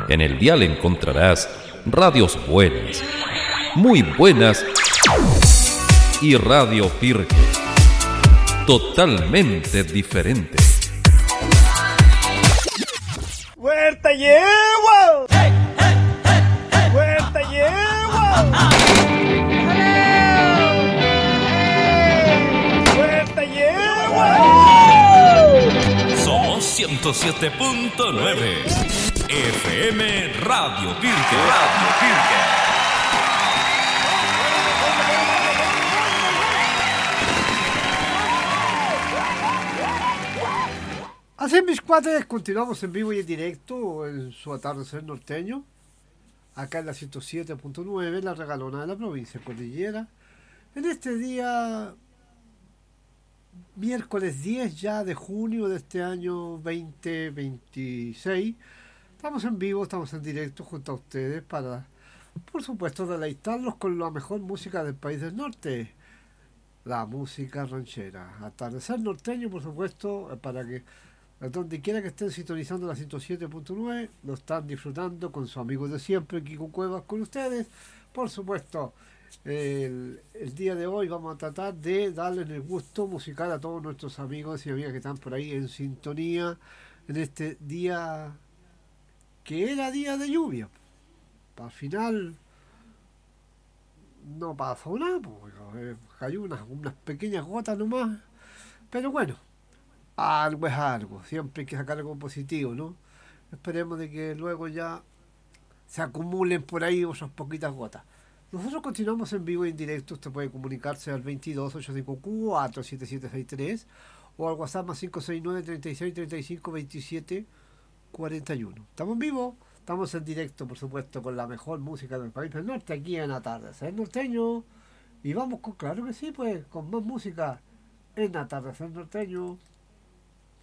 En el dial encontrarás radios buenas, muy buenas y Radio Pirque, totalmente diferente. ¡Huerta yegua! ¡Huerta yegua! ¡Huerta yegua! Somos 107.9 FM Radio Pirque. Radio Pirque. Así mis cuates, continuamos en vivo y en directo en su atardecer norteño, acá en la 107.9, la regalona de la provincia de Cordillera. En este día, miércoles 10 ya de junio de este año 2026, estamos en vivo, estamos en directo junto a ustedes para, por supuesto, deleitarlos con la mejor música del país del norte, la música ranchera. Atardecer norteño, por supuesto, para que donde quiera que estén sintonizando la 107.9, lo están disfrutando con sus amigos de siempre, Kiko Cuevas con ustedes. Por supuesto, el día de hoy vamos a tratar de darles el gusto musical a todos nuestros amigos y amigas que están por ahí en sintonía en este día que era día de lluvia. Al final no pasó nada, cayó unas pequeñas gotas nomás, pero bueno, algo es algo, siempre hay que sacar algo positivo, ¿no? Esperemos de que luego ya se acumulen por ahí otras poquitas gotas. Nosotros continuamos en vivo y en directo. Usted puede comunicarse al 22-854-7763 o al WhatsApp más 569-3635-2741. Estamos en vivo, estamos en directo, por supuesto, con la mejor música del país del norte, aquí en Atardecer Norteño. Y vamos con, claro que sí, pues, con más música en Atardecer Norteño.